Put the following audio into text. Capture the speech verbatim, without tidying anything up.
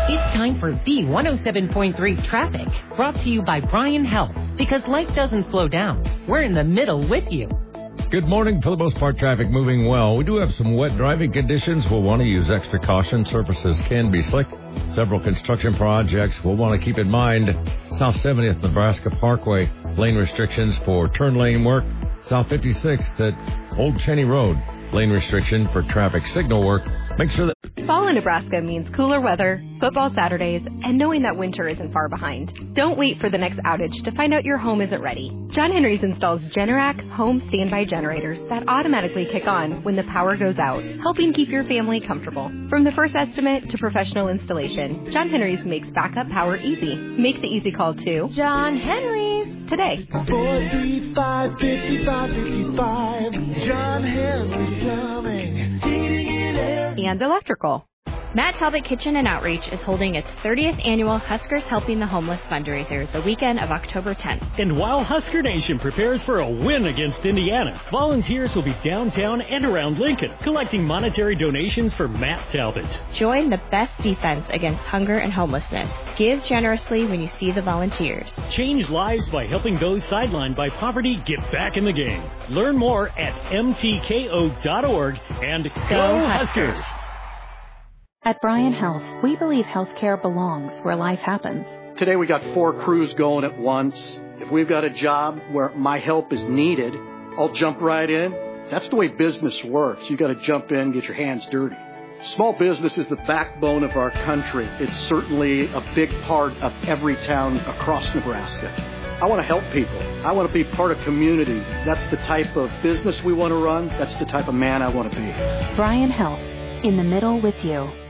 It's time for B one oh seven point three Traffic, brought to you by Bryan Health. Because life doesn't slow down. We're in the middle with you. Good morning. For the most part, traffic moving well. We do have some wet driving conditions. We'll want to use extra caution. Surfaces can be slick. Several construction projects we'll want to keep in mind. South seventieth Nebraska Parkway, lane restrictions for turn lane work. South fifty-sixth at Old Cheney Road, lane restriction for traffic signal work. Make sure that fall in Nebraska means cooler weather, football Saturdays, and knowing that winter isn't far behind. Don't wait for the next outage to find out your home isn't ready. John Henry's installs Generac home standby generators that automatically kick on when the power goes out, helping keep your family comfortable. From the first estimate to professional installation, John Henry's makes backup power easy. Make the easy call to John Henry's today. four three five, five five five five. John Henry's Plumbing, Heating and Air, and Electrical. Matt Talbot Kitchen and Outreach is holding its thirtieth annual Huskers Helping the Homeless fundraiser the weekend of October tenth. And while Husker Nation prepares for a win against Indiana, volunteers will be downtown and around Lincoln collecting monetary donations for Matt Talbot. Join the best defense against hunger and homelessness. Give generously when you see the volunteers. Change lives by helping those sidelined by poverty get back in the game. Learn more at M T K O dot org and go, go Huskers! Huskers! At Bryan Health, we believe healthcare belongs where life happens. Today we got four crews going at once. If we've got a job where my help is needed, I'll jump right in. That's the way business works. You got to jump in, get your hands dirty. Small business is the backbone of our country. It's certainly a big part of every town across Nebraska. I want to help people. I want to be part of community. That's the type of business we want to run. That's the type of man I want to be. Bryan Health, in the middle with you.